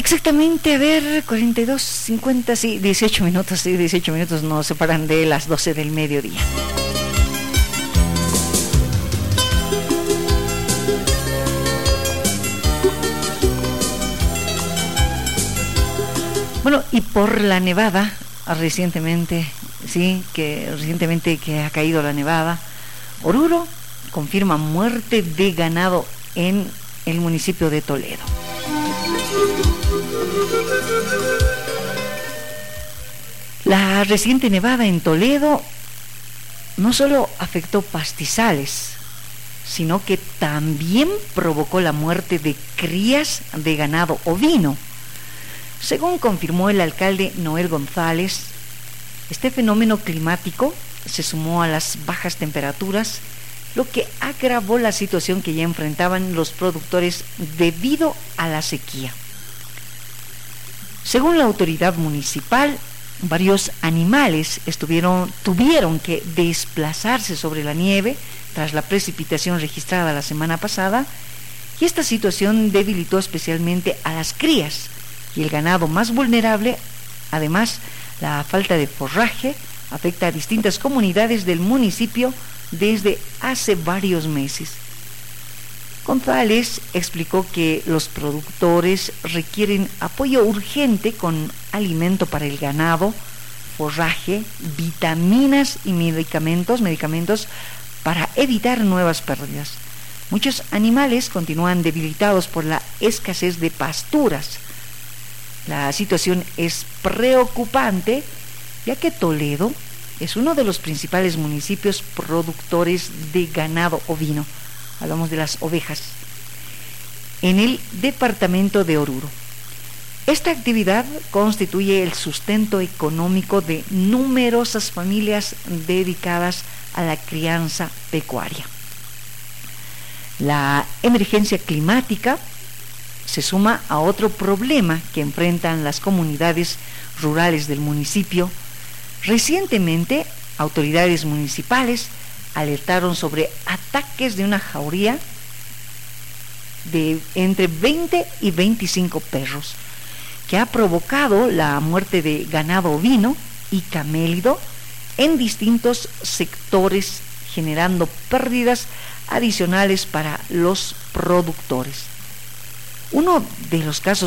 Exactamente, a ver, 42:50, sí, 18 minutos nos separan de las 12 del mediodía. Bueno, y por la nevada, recientemente que ha caído la nevada, Oruro confirma muerte de ganado en el municipio de Toledo. La reciente nevada en Toledo no solo afectó pastizales, sino que también provocó la muerte de crías de ganado ovino. Según confirmó el alcalde Noel González, este fenómeno climático se sumó a las bajas temperaturas, lo que agravó la situación que ya enfrentaban los productores debido a la sequía. Según la autoridad municipal, varios animales tuvieron que desplazarse sobre la nieve tras la precipitación registrada la semana pasada, y esta situación debilitó especialmente a las crías y el ganado más vulnerable. Además, la falta de forraje afecta a distintas comunidades del municipio desde hace varios meses. González explicó que los productores requieren apoyo urgente con alimento para el ganado, forraje, vitaminas y medicamentos para evitar nuevas pérdidas. Muchos animales continúan debilitados por la escasez de pasturas. La situación es preocupante, ya que Toledo es uno de los principales municipios productores de ganado ovino. Hablamos de las ovejas, en el departamento de Oruro. Esta actividad constituye el sustento económico de numerosas familias dedicadas a la crianza pecuaria. La emergencia climática se suma a otro problema que enfrentan las comunidades rurales del municipio. Recientemente, autoridades municipales alertaron sobre ataques de una jauría de entre 20 y 25 perros, que ha provocado la muerte de ganado ovino y camélido en distintos sectores, generando pérdidas adicionales para los productores. Uno de los casos